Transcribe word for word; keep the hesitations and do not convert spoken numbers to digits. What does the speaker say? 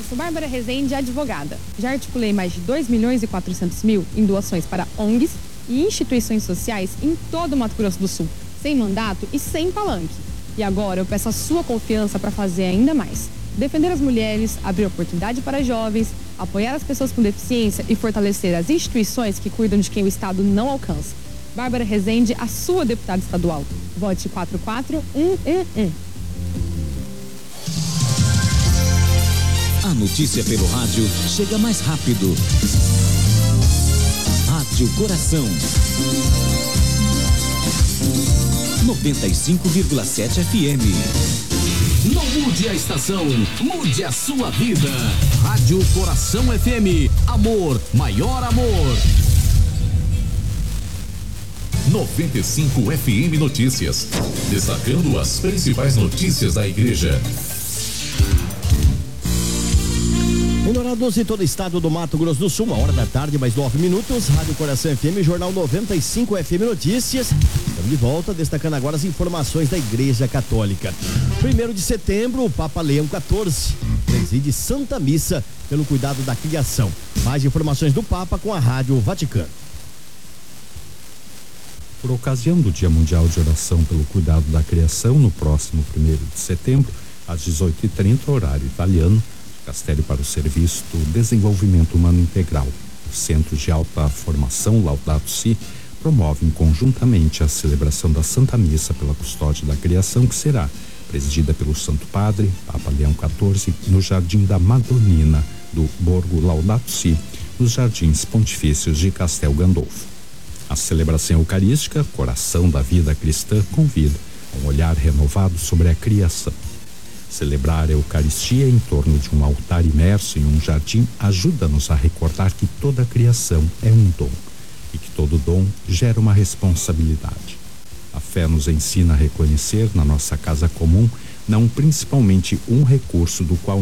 sou Bárbara Rezende, advogada. Já articulei mais de dois milhões e quatrocentos mil em doações para O N Gs e instituições sociais em todo o Mato Grosso do Sul, sem mandato e sem palanque. E agora eu peço a sua confiança para fazer ainda mais. Defender as mulheres, abrir oportunidade para jovens, apoiar as pessoas com deficiência e fortalecer as instituições que cuidam de quem o Estado não alcança. Bárbara Rezende, a sua deputada estadual. Vote quatro quatro um um um. A notícia pelo rádio chega mais rápido. Rádio Coração noventa e cinco vírgula sete F M. Não mude a estação, mude a sua vida. Rádio Coração F M. Amor, maior amor. noventa e cinco F M Notícias. Destacando as principais notícias da igreja. Ignorados em todo o estado do Mato Grosso do Sul, uma hora da tarde, mais nove minutos, Rádio Coração F M, Jornal noventa e cinco F M Notícias. Estamos de volta, destacando agora as informações da Igreja Católica. Primeiro de setembro, o Papa Leão quatorze preside Santa Missa pelo cuidado da criação. Mais informações do Papa com a Rádio Vaticano. Por ocasião do Dia Mundial de Oração pelo Cuidado da Criação, no próximo primeiro de setembro, às dezoito e trinta, horário italiano, Castério para o Serviço do Desenvolvimento Humano Integral. O Centro de Alta Formação Laudato Si promovem conjuntamente a celebração da Santa Missa pela Custódia da Criação, que será presidida pelo Santo Padre, Papa Leão quatorze, no Jardim da Madonnina, do Borgo Laudato Si, nos Jardins Pontifícios de Castel Gandolfo. A celebração eucarística, Coração da Vida Cristã, convida a um olhar renovado sobre a criação. Celebrar a Eucaristia em torno de um altar imerso em um jardim ajuda-nos a recordar que toda a criação é um dom e que todo dom gera uma responsabilidade. A fé nos ensina a reconhecer na nossa casa comum não principalmente um recurso do qual